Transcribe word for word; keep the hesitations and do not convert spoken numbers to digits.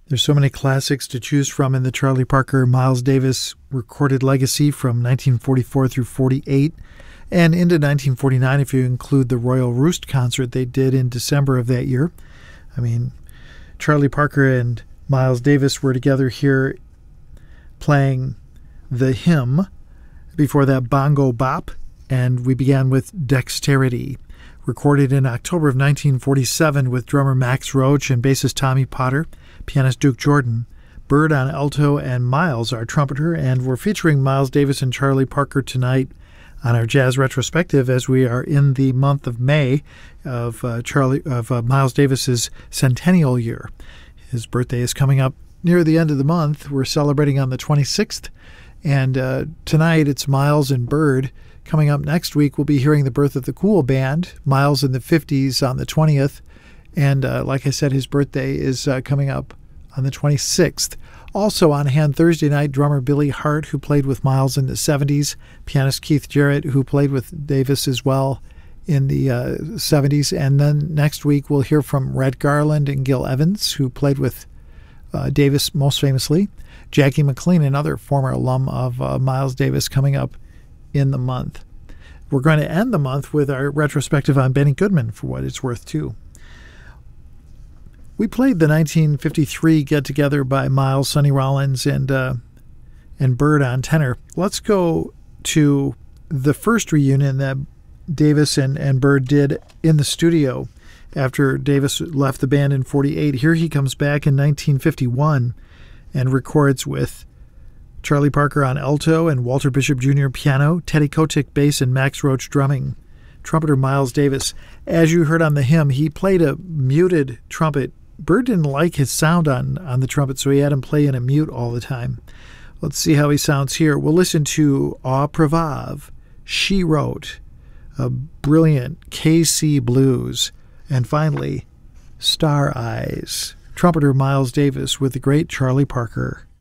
There's so many classics to choose from in the Charlie Parker Miles Davis recorded legacy from nineteen forty-four through forty-eight and into nineteen forty-nine if you include the Royal Roost concert they did in December of that year. I mean, Charlie Parker and Miles Davis were together here playing The Hymn, before that Bongo Bop, and we began with Dexterity, recorded in October of nineteen forty-seven with drummer Max Roach and bassist Tommy Potter, pianist Duke Jordan, Bird on alto, and Miles, our trumpeter, and we're featuring Miles Davis and Charlie Parker tonight on our Jazz Retrospective as we are in the month of May of uh, Charlie of uh, Miles Davis's centennial year. His birthday is coming up near the end of the month. We're celebrating on the twenty-sixth, and uh, tonight it's Miles and Bird. Coming up next week, we'll be hearing the birth of the Cool Band, Miles in the fifties on the twentieth, and uh, like I said, his birthday is uh, coming up on the twenty-sixth. Also on hand Thursday night, drummer Billy Hart, who played with Miles in the seventies, pianist Keith Jarrett, who played with Davis as well in the uh, seventies, and then next week we'll hear from Red Garland and Gil Evans, who played with uh, Davis most famously, Jackie McLean, another former alum of uh, Miles Davis, coming up in the month. We're going to end the month with our retrospective on Benny Goodman, for what it's worth, too. We played the nineteen fifty-three get-together by Miles, Sonny Rollins, and uh, and Bird on tenor. Let's go to the first reunion that Davis and, and Bird did in the studio after Davis left the band in forty-eight. Here he comes back in nineteen fifty-one and records with Charlie Parker on alto and Walter Bishop Junior piano, Teddy Kotick bass, and Max Roach drumming. Trumpeter Miles Davis. As you heard on The Hymn, he played a muted trumpet. Bird didn't like his sound on, on the trumpet, so he had him play in a mute all the time. Let's see how he sounds here. We'll listen to Au Pravave, She Wrote, a brilliant K C blues, and finally, Star Eyes. Trumpeter Miles Davis with the great Charlie Parker.